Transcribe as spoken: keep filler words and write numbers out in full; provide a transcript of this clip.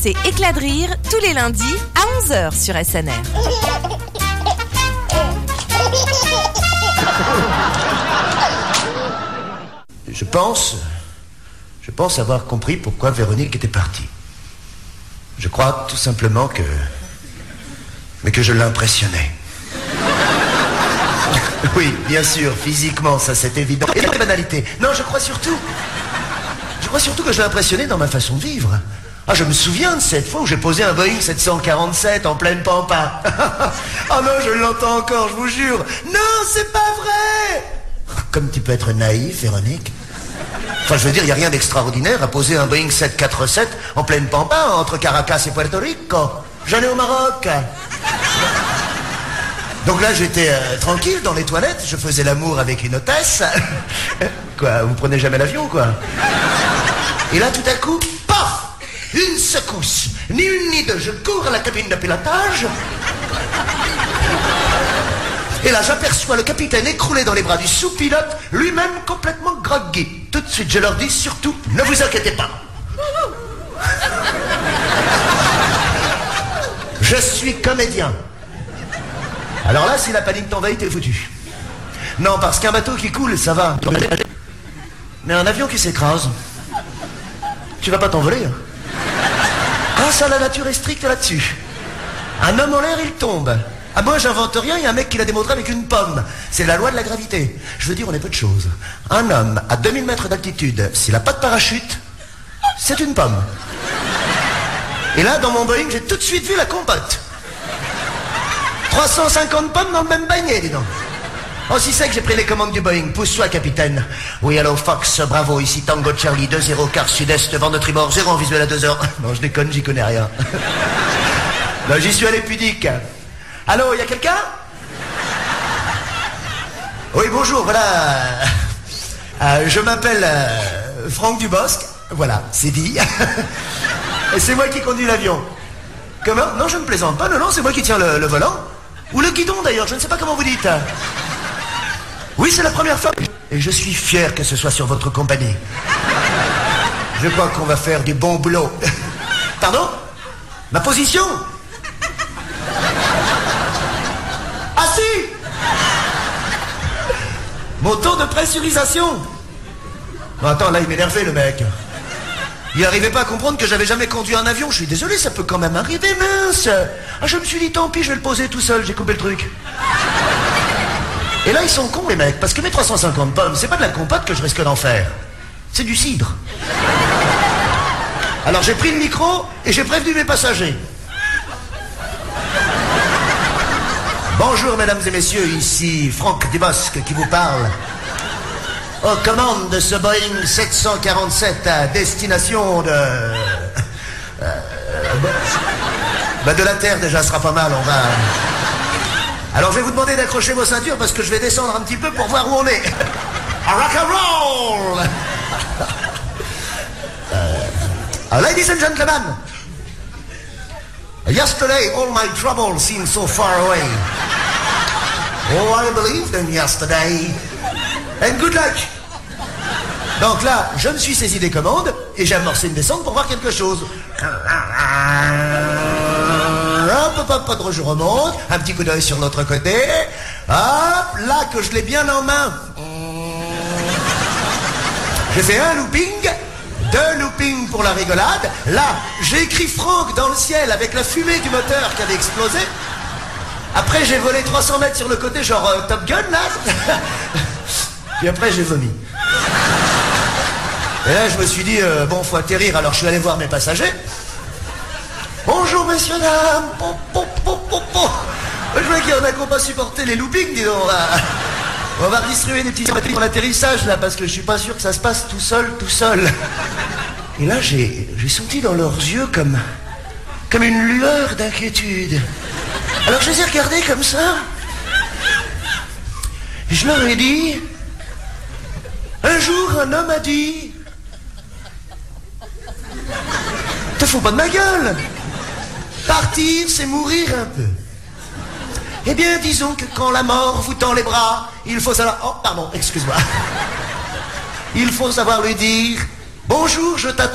C'est Éclat de rire tous les lundis à onze heures sur S N R. Je pense, je pense avoir compris pourquoi Véronique était partie. Je crois tout simplement que, mais que je l'impressionnais. Oui, bien sûr, physiquement, ça c'est évident. Et dans les banalités. Non, je crois surtout, je crois surtout que je l'ai impressionné dans ma façon de vivre. Ah, je me souviens de cette fois où j'ai posé un Boeing sept cent quarante-sept en pleine pampa. Oh non, je l'entends encore, je vous jure. Non, c'est pas vrai. Comme tu peux être naïf, Véronique. Enfin, je veux dire, il n'y a rien d'extraordinaire à poser un Boeing sept cent quarante-sept en pleine pampa entre Caracas et Puerto Rico. J'en ai au Maroc. Donc là, j'étais euh, tranquille dans les toilettes, je faisais l'amour avec une hôtesse. Quoi, vous prenez jamais l'avion, quoi? Et là, tout à coup, paf! Une secousse, ni une ni deux, je cours à la cabine de pilotage. Et là, j'aperçois le capitaine écroulé dans les bras du sous-pilote, lui-même complètement groggy. Tout de suite, je leur dis surtout, ne vous inquiétez pas. Je suis comédien. Alors là, si la panique t'envahit, t'es foutu. Non, parce qu'un bateau qui coule, ça va. Mais un avion qui s'écrase, tu vas pas t'envoler, hein. Ah, ça, la nature est stricte là-dessus. Un homme en l'air, il tombe. Ah, moi, j'invente rien, il y a un mec qui l'a démontré avec une pomme. C'est la loi de la gravité. Je veux dire, on est peu de choses. Un homme à deux mille mètres d'altitude, s'il n'a pas de parachute, c'est une pomme. Et là, dans mon Boeing, j'ai tout de suite vu la compote. trois cent cinquante pommes dans le même panier, dis donc. Oh, si c'est que j'ai pris les commandes du Boeing. Pousse-toi, capitaine. Oui, allô, Fox, bravo, ici Tango Charlie, deux zéro, quart sud-est, vent de tribord, zéro en visuel à deux heures. Non, je déconne, j'y connais rien. Non, j'y suis allé pudique. Allô, il y a quelqu'un? Oui, bonjour, voilà. Euh, je m'appelle euh, Franck Dubosc. Voilà, c'est dit. Et c'est moi qui conduis l'avion. Comment? Non, je ne plaisante pas, non, non, c'est moi qui tiens le, le volant. Ou le guidon, d'ailleurs, je ne sais pas comment vous dites. Oui, c'est la première fois. Et je suis fier que ce soit sur votre compagnie. Je crois qu'on va faire du bon boulot. Pardon? Ma position? Assis? Mon taux de pressurisation? Non, attends, là, il m'énervait, le mec. Il n'arrivait pas à comprendre que j'avais jamais conduit un avion. Je suis désolé, ça peut quand même arriver, mince. Ah, je me suis dit, tant pis, je vais le poser tout seul, j'ai coupé le truc. Et là, ils sont cons, les mecs, parce que mes trois cent cinquante pommes, c'est pas de la compote que je risque d'en faire. C'est du cidre. Alors j'ai pris le micro et j'ai prévenu mes passagers. Bonjour, mesdames et messieurs, ici Franck Dubosc qui vous parle. Aux commandes de ce Boeing sept cent quarante-sept à destination de... Euh, bah de la Terre, déjà, ce sera pas mal, on va... Alors je vais vous demander d'accrocher vos ceintures parce que je vais descendre un petit peu pour voir où on est. A rock and roll. uh, Ladies and gentlemen, yesterday all my troubles seemed so far away. Oh, I believed in yesterday. And good luck. Donc là, je me suis saisi des commandes et j'ai amorcé une descente pour voir quelque chose. Hop, hop, hop, hop, je remonte, un petit coup d'œil sur l'autre côté. Hop, là que je l'ai bien en main. J'ai fait un looping, deux loopings pour la rigolade. Là, j'ai écrit Franck dans le ciel avec la fumée du moteur qui avait explosé. Après, j'ai volé trois cents mètres sur le côté, genre euh, Top Gun, là. Puis après, j'ai vomi. Et là, je me suis dit, euh, bon, faut atterrir, alors je suis allé voir mes passagers. Bonjour, messieurs, dames. Po, po, po, po, po. Je vois qu'il y en a qui n'ont pas supporté les loopings, dis donc. Là. On va redistribuer des petits papiers pour l'atterrissage, là, parce que je suis pas sûr que ça se passe tout seul, tout seul. Et là, j'ai, j'ai senti dans leurs yeux comme, comme une lueur d'inquiétude. Alors, je les ai regardés comme ça. Et je leur ai dit... Un jour, un homme a dit... Te fous pas de ma gueule. Partir, c'est mourir un peu. Eh bien, disons que quand la mort vous tend les bras, il faut savoir... Oh, pardon, excuse-moi. Il faut savoir lui dire... Bonjour, je t'attends.